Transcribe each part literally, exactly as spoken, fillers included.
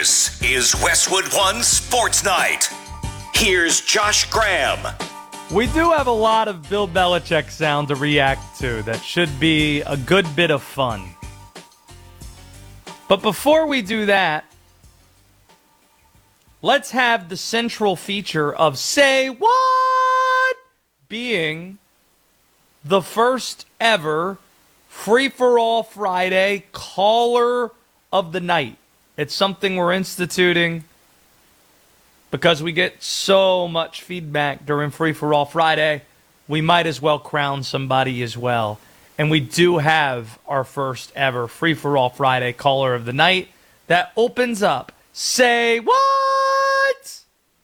This is Westwood One Sports Night. Here's Josh Graham. We do have a lot of Bill Belichick sound to react to that should be a good bit of fun. But before we do that, let's have the central feature of Say What being the first ever Free-for-All Friday Caller of the Night. It's something we're instituting because we get so much feedback during Free-for-All Friday. We might as well crown somebody as well. And we do have our first ever Free-for-All Friday Caller of the Night that opens up Say What?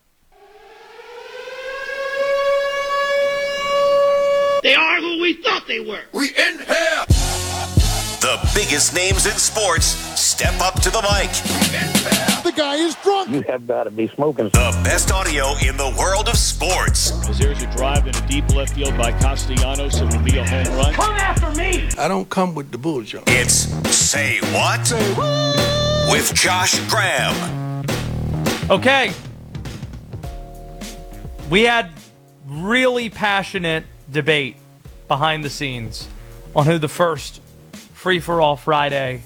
They are who we thought they were. We in here. The biggest names in sports step up to the mic. The guy is drunk. You have got to be smoking. The best audio in the world of sports. As there's a drive in a deep left field by Castellanos, it will be a home run. Come after me. I don't come with the bullshit. It's Say What? Say what? With Josh Graham. Okay. We had really passionate debate behind the scenes on who the first Free-for-All Friday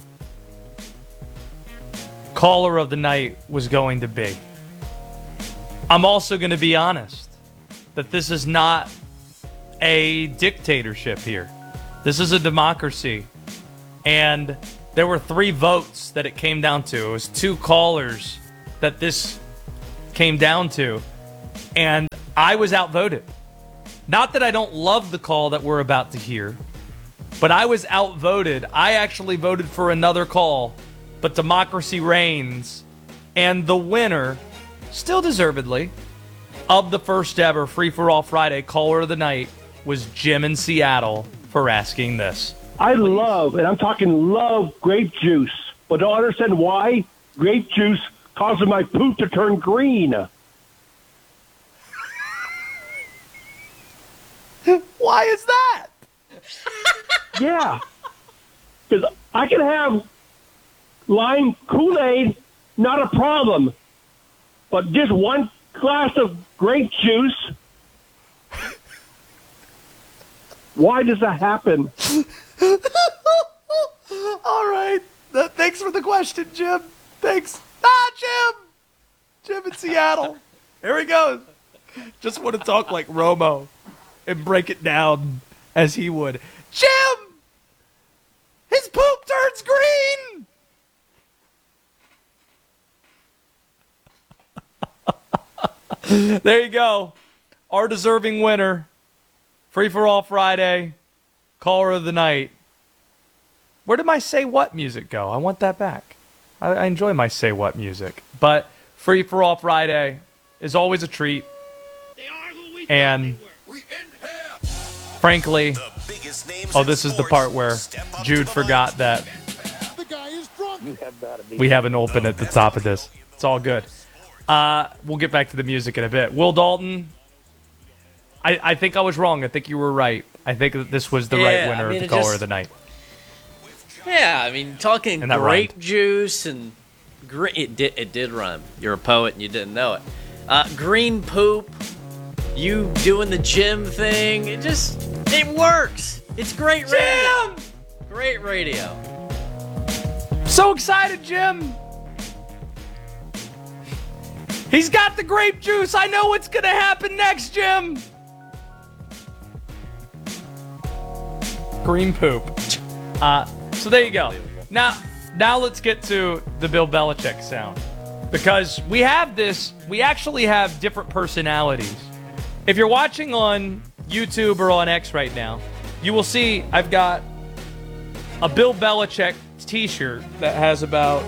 Caller of the Night was going to be. I'm also going to be honest that this is not a dictatorship here. This is a democracy. And there were three votes that it came down to. It was two callers that this came down to. And I was outvoted. Not that I don't love the call that we're about to hear, but I was outvoted. I actually voted for another call, but democracy reigns. And the winner, still deservedly, of the first ever Free-for-All Friday Caller of the Night was Jim in Seattle for asking this. I love, and I'm talking love, grape juice, but don't understand why grape juice causes my poop to turn green. Why is that? Yeah, because I can have lime Kool-Aid, not a problem, but just one glass of grape juice, why does that happen? All right. Uh, thanks for the question, Jim. Thanks. Ah, Jim! Jim in Seattle. Here he goes. Just want to talk like Romo and break it down as he would. Jim! His poop turns green! There you go. Our deserving winner. Free-for-All Friday. Caller of the Night. Where did my Say What music go? I want that back. I, I enjoy my Say What music. But Free-for-All Friday is always a treat. They are who we And thought We in here. frankly, The biggest names oh, in this is the sports part where step up Jude to the forgot mic. that The guy is drunk. You have got to be. we have an open at the top of this. It's all good. Uh, we'll get back to the music in a bit. Will Dalton, I, I think I was wrong. I think you were right. I think that this was the Yeah, right winner I mean, of the it Caller just- of the Night. Yeah, I mean, talking And that grape rhymed. juice and green. It did, it did rhyme. You're a poet and you didn't know it. Uh, green poop, you doing the gym thing. It just, it works. It's great radio. Jim! Great radio. So excited, Jim! He's got the grape juice. I know what's going to happen next, Jim. Green poop. Uh, so there you go. Now, now let's get to the Bill Belichick sound. Because we have this, we actually have different personalities. If you're watching on YouTube or on X right now, you will see I've got a Bill Belichick t-shirt that has about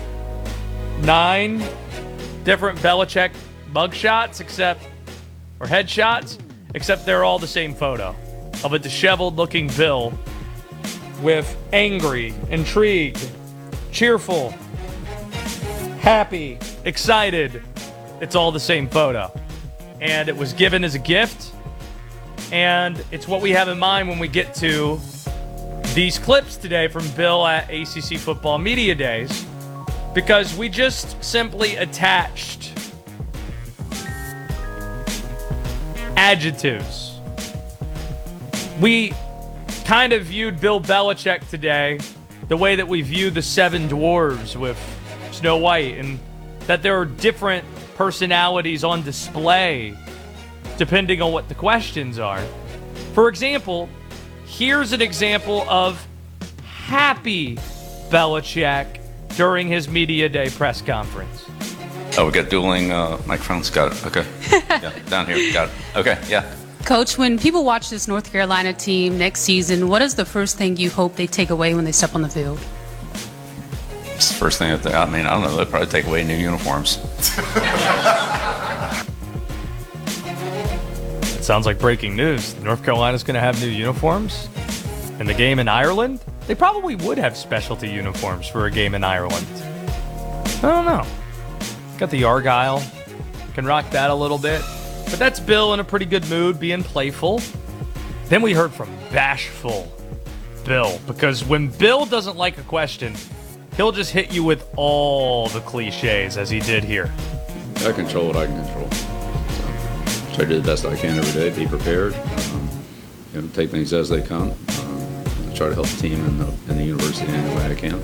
nine different Belichick mugshots, except, or headshots, except they're all the same photo of a disheveled-looking Bill with angry, intrigued, cheerful, happy, excited. It's all the same photo. And it was given as a gift, and it's what we have in mind when we get to these clips today from Bill at A C C Football Media Days. because we just simply attached adjectives. We kind of viewed Bill Belichick today the way that we view the Seven Dwarves with Snow White, and that there are different personalities on display depending on what the questions are. For example, here's an example of happy Belichick during his media day press conference. Oh, we got dueling uh, microphones. Got it. Okay. Yeah, down here. Got it. Okay. Yeah. Coach, when people watch this North Carolina team next season, what is the first thing you hope they take away when they step on the field? It's the first thing that they, I mean, I don't know. They'll probably take away new uniforms. It sounds like breaking news. North Carolina's going to have new uniforms in the game in Ireland. They probably would have specialty uniforms for a game in Ireland. I don't know. Got the Argyle. Can rock that a little bit. But that's Bill in a pretty good mood, being playful. Then we heard from bashful Bill, because when Bill doesn't like a question, he'll just hit you with all the cliches, as he did here. I control what I can control. So, try to do the best I can every day, be prepared, um, you know, take things as they come, um, try to help the team and the, and the university in any way I can.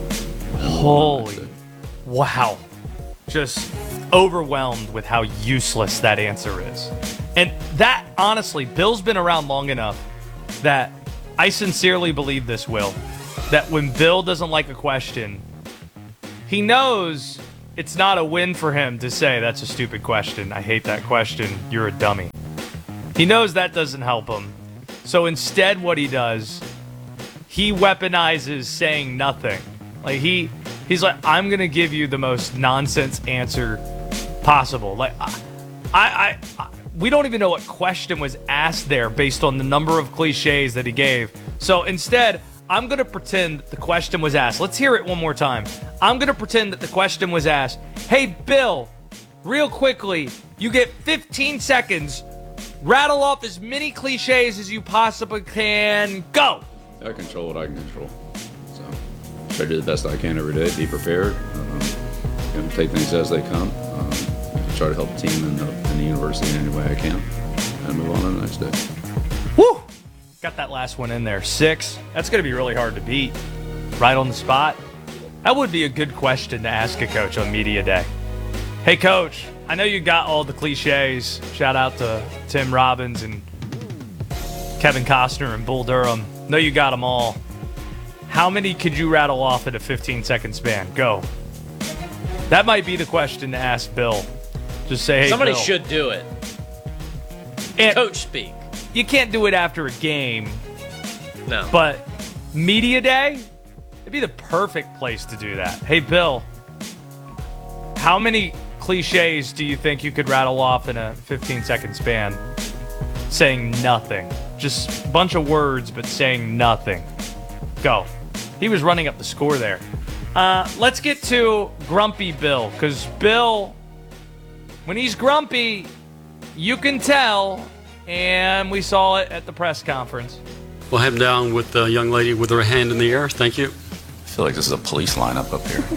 Holy, wow. Just overwhelmed with how useless that answer is. And that, honestly, Bill's been around long enough that I sincerely believe this, Will, that when Bill doesn't like a question, he knows it's not a win for him to say, that's a stupid question, I hate that question, you're a dummy. He knows that doesn't help him. So instead what he does, he weaponizes saying nothing. Like he he's like, I'm going to give you the most nonsense answer possible. Like I, I, I we don't even know what question was asked there based on the number of cliches that he gave. So instead, I'm going to pretend that the question was asked. Let's hear it one more time. I'm going to pretend that the question was asked. Hey, Bill, real quickly, you get fifteen seconds. Rattle off as many cliches as you possibly can. Go. I control what I can control. So try to do the best I can every day, be prepared, um, you know, take things as they come, um, try to help the team and the, and the university in any way I can, and move on to the next day. Woo! Got that last one in there. Six. That's going to be really hard to beat. Right on the spot. That would be a good question to ask a coach on media day. Hey, coach, I know you got all the cliches. Shout out to Tim Robbins and Kevin Costner and Bull Durham. Know you got them all. How many could you rattle off in a fifteen-second span? Go. That might be the question to ask Bill. Just say, hey, Somebody Bill. should do it. And Coach speak. You can't do it after a game. No. But media day, it'd be the perfect place to do that. Hey, Bill, how many cliches do you think you could rattle off in a fifteen-second span saying nothing? Just a bunch of words, but saying nothing. Go. He was running up the score there. Uh, let's get to Grumpy Bill, because Bill, when he's grumpy, you can tell, and we saw it at the press conference. We'll head down with the young lady with her hand in the air. Thank you. I feel like this is a police lineup up here.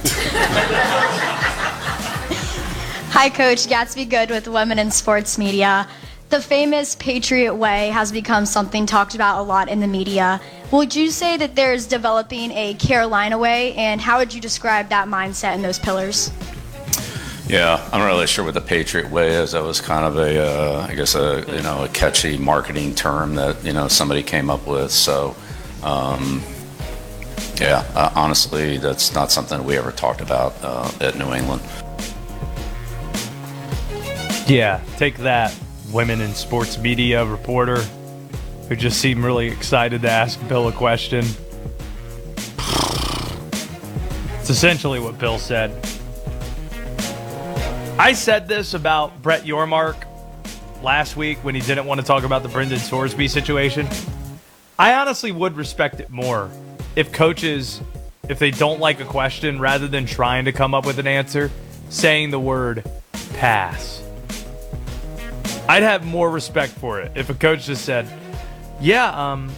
Hi, Coach. Gatsby Good with Women in Sports Media. The famous Patriot Way has become something talked about a lot in the media. Would you say that there's developing a Carolina way, and how would you describe that mindset and those pillars? Yeah, I'm not really sure what the Patriot Way is. That was kind of a, uh, I guess, a you know, a catchy marketing term that you know somebody came up with. So, um, yeah, uh, honestly, that's not something we ever talked about uh, at New England. Yeah, take that, Women in Sports Media reporter who just seemed really excited to ask Bill a question. It's essentially what Bill said. I said this about Brett Yormark last week when he didn't want to talk about the Brendan Sorsby situation. I honestly would respect it more if coaches, if they don't like a question, rather than trying to come up with an answer, saying the word pass. I'd have more respect for it if a coach just said, yeah, um,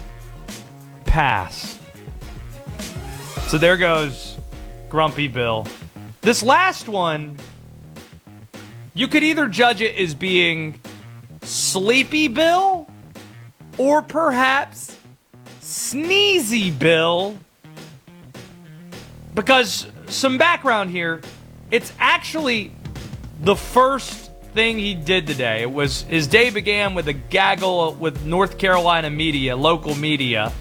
pass. So there goes Grumpy Bill. This last one, you could either judge it as being Sleepy Bill or perhaps Sneezy Bill. Because some background here, it's actually the first thing he did today. It was his day began with a gaggle with North Carolina media, local media.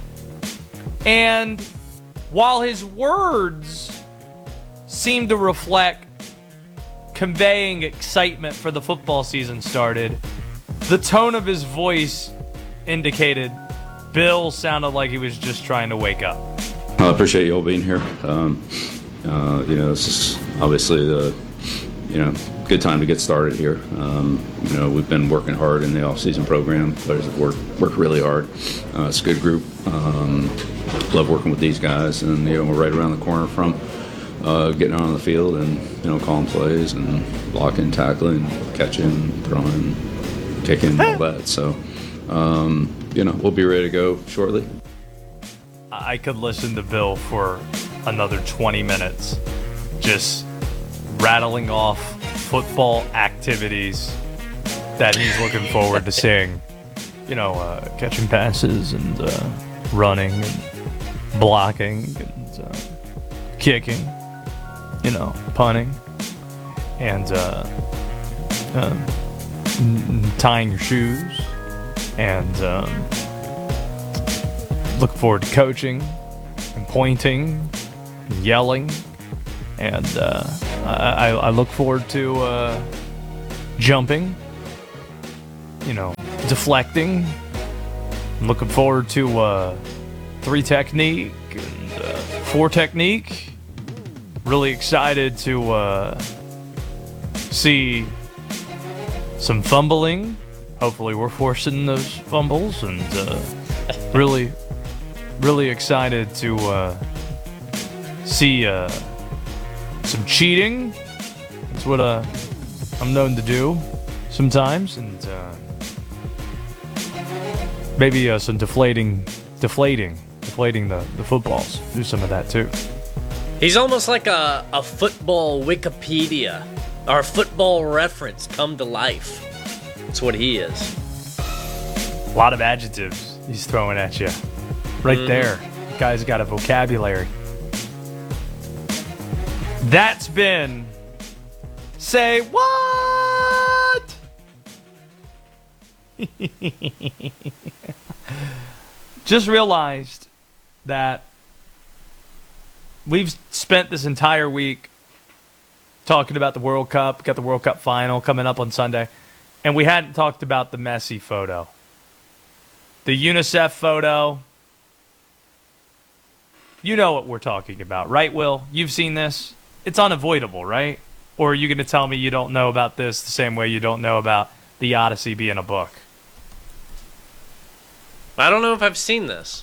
And while his words seemed to reflect conveying excitement for the football season started, the tone of his voice indicated Bill sounded like he was just trying to wake up. I appreciate you all being here. Um, uh, you know, this is obviously the, you know, good time to get started here. Um, you know, we've been working hard in the off-season program. Players have worked, worked really hard. Uh, it's a good group. Um, love working with these guys. And, you know, we're right around the corner from uh, getting out on the field and, you know, calling plays and blocking, tackling, catching, throwing, kicking, all that. So, um, you know, we'll be ready to go shortly. I could listen to Bill for another twenty minutes just rattling off football activities that he's looking forward to seeing. You know, uh, catching passes and uh, running and blocking and uh, kicking, you know, punting and uh, uh, tying your shoes and um, looking forward to coaching and pointing and yelling. And uh, I, I look forward to uh, jumping, you know, deflecting. I'm looking forward to uh, three technique and uh, four technique. Really excited to uh, see some fumbling. Hopefully we're forcing those fumbles. And uh, really, really excited to uh, see uh, some cheating. That's what uh, I'm known to do sometimes. And uh, maybe uh, some deflating, deflating, deflating the, the footballs. Do some of that too. He's almost like a, a football Wikipedia or a football reference come to life. That's what he is. A lot of adjectives he's throwing at you. Right mm. there. The guy's got a vocabulary. That's been Say What? Just realized that we've spent this entire week talking about the World Cup, got the World Cup final coming up on Sunday, and we hadn't talked about the Messi photo. The UNICEF photo. You know what we're talking about, right, Will? You've seen this. It's unavoidable, right? Or are you going to tell me you don't know about this the same way you don't know about the Odyssey being a book? I don't know if I've seen this.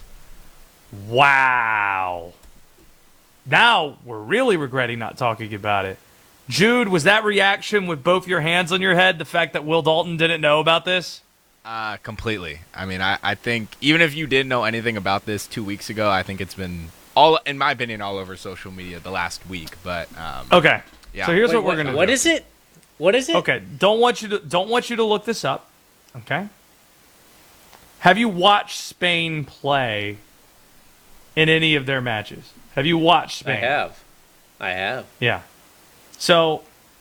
Wow. Now we're really regretting not talking about it. Jude, was that reaction with both your hands on your head, the fact that Will Dalton didn't know about this? Uh, completely. I mean, I, I think even if you didn't know anything about this two weeks ago, I think it's been, all, in my opinion, all over social media the last week. But um, okay, yeah. So here's Wait, what we're what, gonna do. What is it? What is it? Okay, don't want you to don't want you to look this up. Okay. Have you watched Spain play in any of their matches? Have you watched Spain? I have. I have. Yeah. So,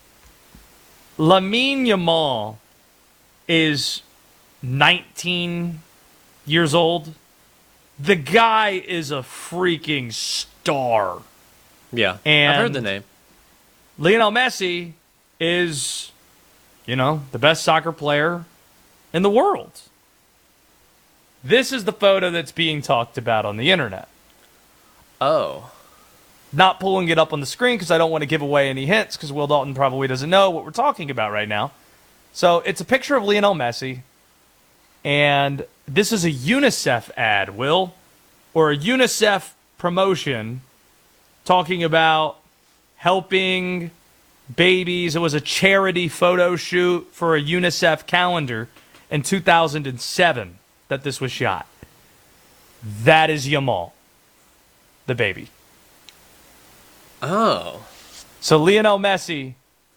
Lamine Yamal is nineteen years old. The guy is a freaking star. Yeah, and I've heard the name. Lionel Messi is, you know, the best soccer player in the world. This is the photo that's being talked about on the internet. Oh. Not pulling it up on the screen because I don't want to give away any hints because Will Dalton probably doesn't know what we're talking about right now. So it's a picture of Lionel Messi. And this is a UNICEF ad, Will, or a UNICEF promotion talking about helping babies. It was a charity photo shoot for a UNICEF calendar in two thousand seven that this was shot. That is Yamal, the baby. Oh. So Lionel Messi,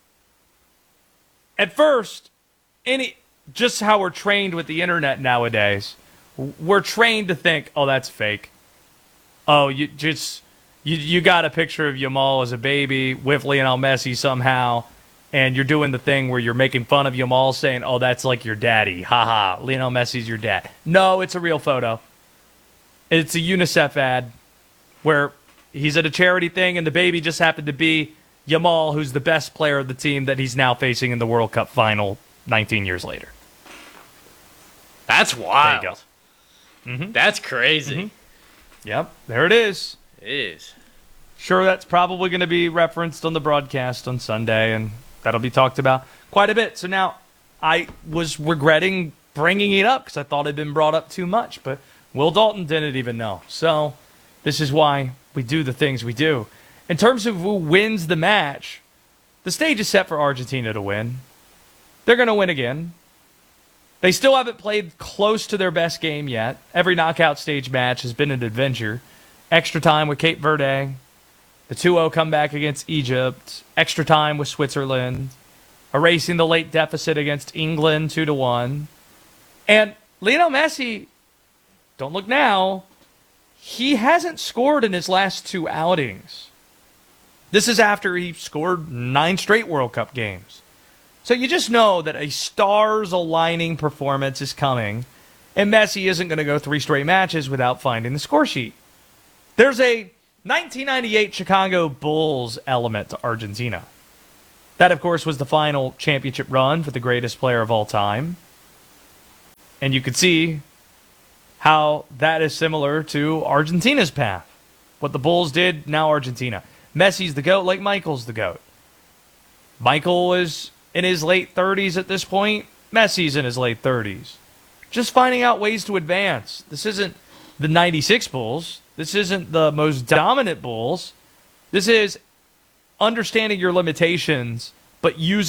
at first, any just how we're trained with the internet nowadays, we're trained to think, oh, that's fake. Oh, you just you you got a picture of Yamal as a baby with Lionel Messi somehow, and you're doing the thing where you're making fun of Yamal, saying, oh, that's like your daddy. Haha, Lionel Messi's your dad. No, it's a real photo. It's a UNICEF ad where he's at a charity thing, and the baby just happened to be Yamal, who's the best player of the team that he's now facing in the World Cup final nineteen years later. That's wild. There you go. Mm-hmm. That's crazy. Mm-hmm. Yep, there it is. It is. Sure, that's probably going to be referenced on the broadcast on Sunday, and that'll be talked about quite a bit. So now I was regretting bringing it up because I thought it had been brought up too much, but Will Dalton didn't even know. So this is why we do the things we do. In terms of who wins the match, the stage is set for Argentina to win. They're going to win again. They still haven't played close to their best game yet. Every knockout stage match has been an adventure. Extra time with Cape Verde. The two oh comeback against Egypt. Extra time with Switzerland. Erasing the late deficit against England two to one. And Lionel Messi, don't look now, he hasn't scored in his last two outings. This is after he scored nine straight World Cup games. So you just know that a stars-aligning performance is coming, and Messi isn't going to go three straight matches without finding the score sheet. There's a nineteen ninety-eight Chicago Bulls element to Argentina. That, of course, was the final championship run for the greatest player of all time. And you could see how that is similar to Argentina's path. What the Bulls did, now Argentina. Messi's the GOAT like Michael's the GOAT. Michael is in his late thirties at this point. Messi's in his late thirties. Just finding out ways to advance. This isn't the ninety-six Bulls. This isn't the most dominant Bulls. This is understanding your limitations, but using